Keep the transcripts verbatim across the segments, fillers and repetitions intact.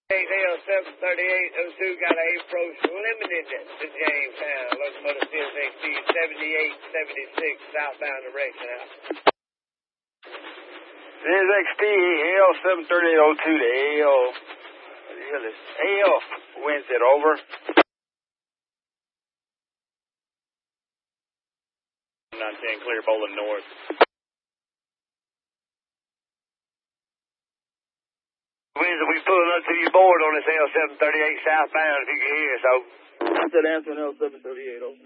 L seven thirty-eight oh two got a approach limited to Jamestown. Locomotive C S X T seventy-eight seventy-six southbound direction out. C S X T L seven thirty-eight oh two to L. What the hell is L? Winsett, over. nine ten clear, Bowling North. Winsett, we pulling up to your board on this L seven thirty-eight southbound if you can hear us, over. Winsett answering L seven thirty-eight, over.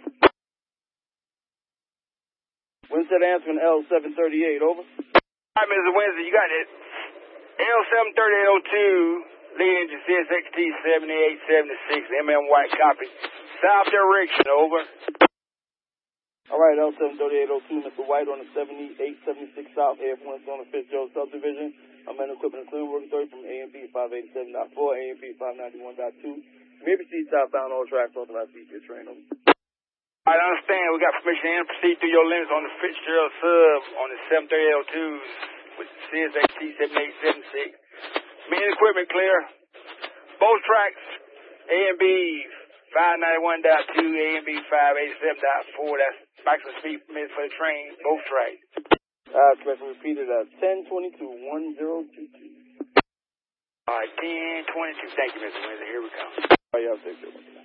Winsett answering L seven thirty-eight, over. All right, Mister Winsett, you got it. L seven thirty-eight oh two, lead engine C S X T seventy-eight seventy-six, M M White copy. South direction, over. All right, L seven thirty-eight oh two, Mister White on the seventy-eight seventy-six South Airpoint on the Fitzgerald subdivision. I'm in equipment and clean working thirty from A M P five eighty-seven point four, A M P five ninety-one point two. May proceed southbound all tracks authorized to your train, over. I understand. We got permission to proceed through your limits on the Fitzgerald sub on the seven thirty-eight oh two with C S X T seventy-eight seventy-six. Main equipment clear. Both tracks, A and B five ninety-one point two, A and B five eighty-seven point four. That's maximum speed permitted for the train, both tracks. Uh, correct, repeated at ten twenty-two, one zero two two. All right, ten twenty-two. Thank you, Mister Winsett. Here we come. All right, y'all take care.